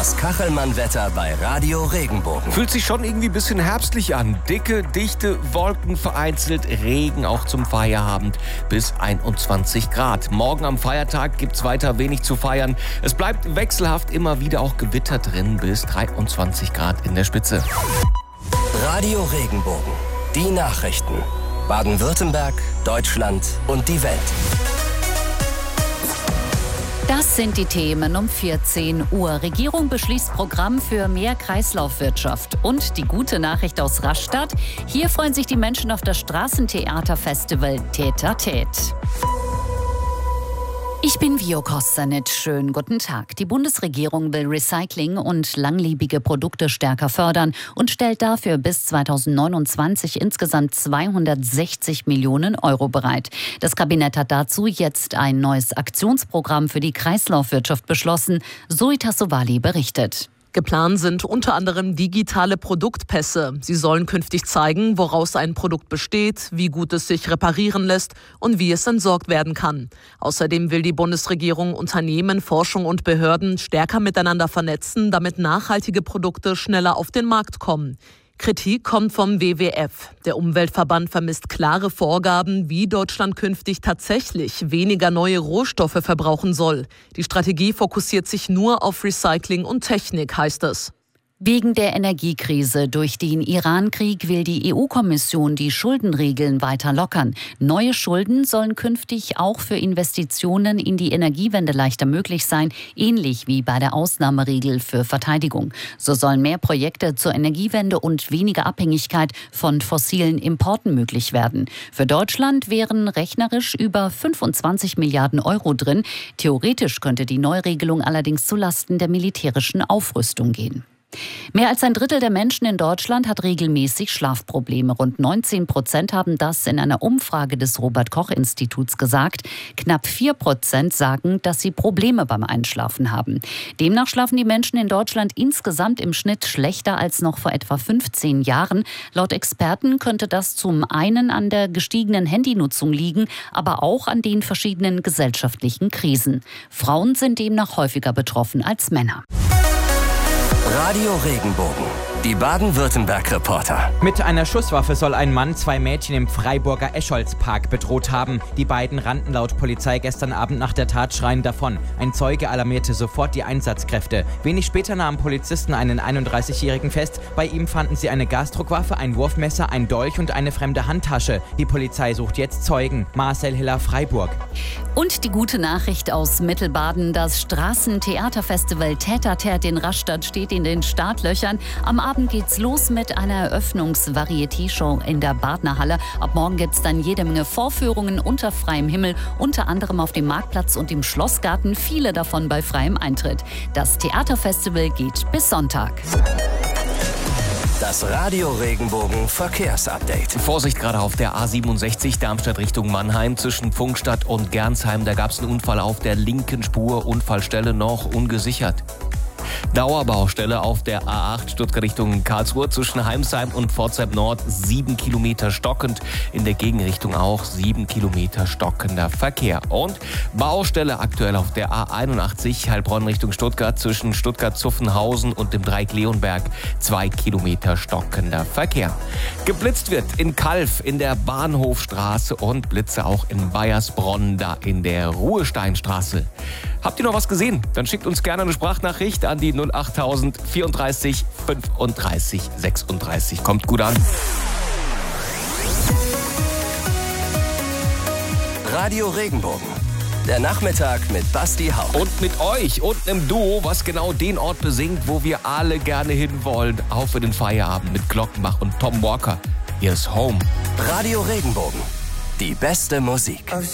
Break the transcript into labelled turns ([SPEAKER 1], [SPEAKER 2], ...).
[SPEAKER 1] Das Kachelmann-Wetter bei Radio Regenbogen.
[SPEAKER 2] Fühlt sich schon irgendwie ein bisschen herbstlich an. Dicke, dichte Wolken, vereinzelt Regen auch zum Feierabend bis 21 Grad. Morgen am Feiertag gibt's weiter wenig zu feiern. Es bleibt wechselhaft, immer wieder auch Gewitter drin bis 23 Grad in der Spitze.
[SPEAKER 1] Radio Regenbogen. Die Nachrichten. Baden-Württemberg, Deutschland und die Welt.
[SPEAKER 3] Das sind die Themen um 14 Uhr. Regierung beschließt Programm für mehr Kreislaufwirtschaft. Und die gute Nachricht aus Rastatt. Hier freuen sich die Menschen auf das Straßentheaterfestival Tät à Tät. Ich bin Vio Kostanic. Schönen guten Tag. Die Bundesregierung will Recycling und langlebige Produkte stärker fördern und stellt dafür bis 2029 insgesamt 260 Millionen Euro bereit. Das Kabinett hat dazu jetzt ein neues Aktionsprogramm für die Kreislaufwirtschaft beschlossen. Zoe Tassovali berichtet.
[SPEAKER 4] Geplant sind unter anderem digitale Produktpässe. Sie sollen künftig zeigen, woraus ein Produkt besteht, wie gut es sich reparieren lässt und wie es entsorgt werden kann. Außerdem will die Bundesregierung Unternehmen, Forschung und Behörden stärker miteinander vernetzen, damit nachhaltige Produkte schneller auf den Markt kommen. Kritik kommt vom WWF. Der Umweltverband vermisst klare Vorgaben, wie Deutschland künftig tatsächlich weniger neue Rohstoffe verbrauchen soll. Die Strategie fokussiert sich nur auf Recycling und Technik, heißt es.
[SPEAKER 3] Wegen der Energiekrise durch den Iran-Krieg will die EU-Kommission die Schuldenregeln weiter lockern. Neue Schulden sollen künftig auch für Investitionen in die Energiewende leichter möglich sein, ähnlich wie bei der Ausnahmeregel für Verteidigung. So sollen mehr Projekte zur Energiewende und weniger Abhängigkeit von fossilen Importen möglich werden. Für Deutschland wären rechnerisch über 25 Milliarden Euro drin. Theoretisch könnte die Neuregelung allerdings zulasten der militärischen Aufrüstung gehen. Mehr als ein Drittel der Menschen in Deutschland hat regelmäßig Schlafprobleme. Rund 19% haben das in einer Umfrage des Robert-Koch-Instituts gesagt. Knapp 4% sagen, dass sie Probleme beim Einschlafen haben. Demnach schlafen die Menschen in Deutschland insgesamt im Schnitt schlechter als noch vor etwa 15 Jahren. Laut Experten könnte das zum einen an der gestiegenen Handynutzung liegen, aber auch an den verschiedenen gesellschaftlichen Krisen. Frauen sind demnach häufiger betroffen als Männer.
[SPEAKER 1] Radio Regenbogen. Die Baden-Württemberg-Reporter.
[SPEAKER 5] Mit einer Schusswaffe soll ein Mann 2 Mädchen im Freiburger Escholzpark bedroht haben. Die beiden rannten laut Polizei gestern Abend nach der Tat schreiend davon. Ein Zeuge alarmierte sofort die Einsatzkräfte. Wenig später nahmen Polizisten einen 31-Jährigen fest. Bei ihm fanden sie eine Gasdruckwaffe, ein Wurfmesser, ein Dolch und eine fremde Handtasche. Die Polizei sucht jetzt Zeugen. Marcel Hiller, Freiburg.
[SPEAKER 3] Und die gute Nachricht aus Mittelbaden. Das Straßentheaterfestival Tät à Tät in Rastatt steht in den Startlöchern. Am Abend geht's los mit einer Eröffnungs-Varieté-Show in der Badnerhalle. Ab morgen gibt's dann jede Menge Vorführungen unter freiem Himmel, unter anderem auf dem Marktplatz und im Schlossgarten, viele davon bei freiem Eintritt. Das Theaterfestival geht bis Sonntag.
[SPEAKER 1] Das Radio Regenbogen Verkehrsupdate.
[SPEAKER 2] Vorsicht gerade auf der A67 Darmstadt Richtung Mannheim zwischen Pfungstadt und Gernsheim. Da gab es einen Unfall auf der linken Spur. Unfallstelle noch ungesichert. Dauerbaustelle auf der A8 Stuttgart Richtung Karlsruhe zwischen Heimsheim und Pforzheim Nord 7 Kilometer stockend. In der Gegenrichtung auch 7 Kilometer stockender Verkehr. Und Baustelle aktuell auf der A81 Heilbronn Richtung Stuttgart zwischen Stuttgart-Zuffenhausen und dem Dreieck Leonberg 2 Kilometer stockender Verkehr. Geblitzt wird in Calw in der Bahnhofstraße und Blitze auch in Baiersbronn da in der Ruhesteinstraße. Habt ihr noch was gesehen? Dann schickt uns gerne eine Sprachnachricht an die 08000 34 35 36. Kommt gut an.
[SPEAKER 1] Radio Regenbogen. Der Nachmittag mit Basti Hauch.
[SPEAKER 2] Und mit euch und einem Duo, was genau den Ort besingt, wo wir alle gerne hinwollen. Auch für den Feierabend mit Glockenbach und Tom Walker. Hier ist Home.
[SPEAKER 1] Radio Regenbogen. Die beste Musik.